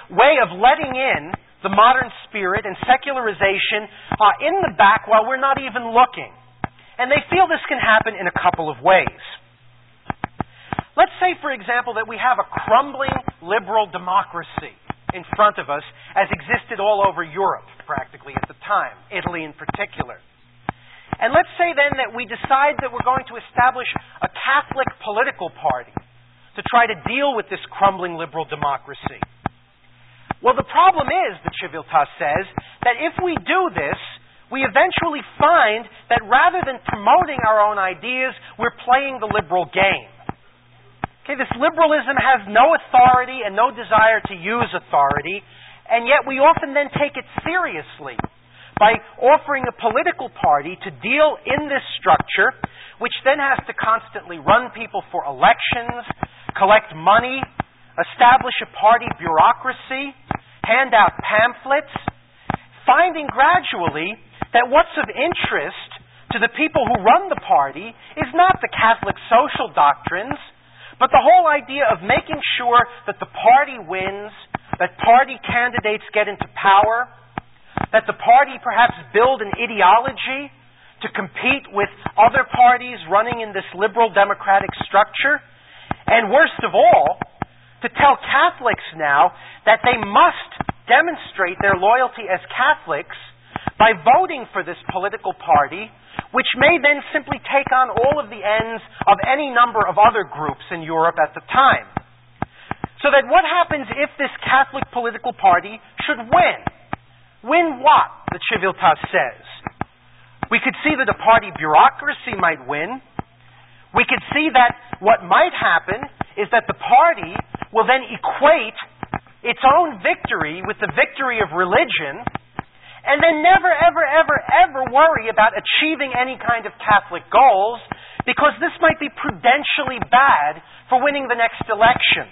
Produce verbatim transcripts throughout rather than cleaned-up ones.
way of letting in the modern spirit and secularization uh, in the back while we're not even looking. And they feel this can happen in a couple of ways. Let's say, for example, that we have a crumbling liberal democracy in front of us as existed all over Europe, practically, at the time, Italy in particular. And let's say then that we decide that we're going to establish a Catholic political party to try to deal with this crumbling liberal democracy. Well, the problem is, the Civiltà says, that if we do this, we eventually find that rather than promoting our own ideas, we're playing the liberal game. Okay, this liberalism has no authority and no desire to use authority, and yet we often then take it seriously by offering a political party to deal in this structure, which then has to constantly run people for elections, collect money, establish a party bureaucracy, hand out pamphlets, finding gradually that what's of interest to the people who run the party is not the Catholic social doctrines, but the whole idea of making sure that the party wins, that party candidates get into power, that the party perhaps build an ideology to compete with other parties running in this liberal democratic structure, and worst of all, to tell Catholics now that they must demonstrate their loyalty as Catholics by voting for this political party, which may then simply take on all of the ends of any number of other groups in Europe at the time. So that what happens if this Catholic political party should win? Win what, the Civiltà says? We could see that a party bureaucracy might win. We could see that what might happen is that the party will then equate its own victory with the victory of religion, and then never, ever, ever, ever worry about achieving any kind of Catholic goals, because this might be prudentially bad for winning the next election.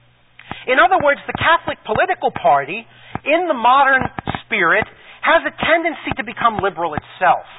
In other words, the Catholic political party, in the modern spirit, has a tendency to become liberal itself.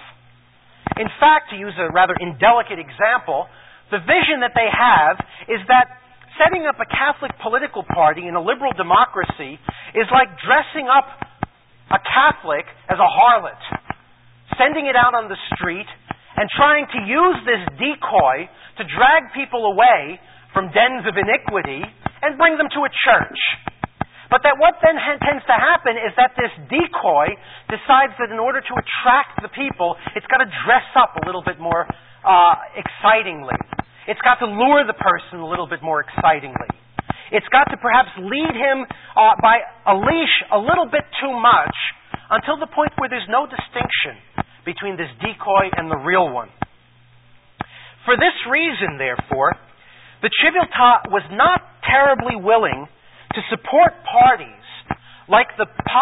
In fact, to use a rather indelicate example, the vision that they have is that setting up a Catholic political party in a liberal democracy is like dressing up a Catholic as a harlot, sending it out on the street, and trying to use this decoy to drag people away from dens of iniquity and bring them to a church. But that what then ha- tends to happen is that this decoy decides that in order to attract the people, it's got to dress up a little bit more uh, excitingly. It's got to lure the person a little bit more excitingly. It's got to perhaps lead him uh, by a leash a little bit too much until the point where there's no distinction between this decoy and the real one. For this reason, therefore, the Civiltà was not terribly willing to support parties like the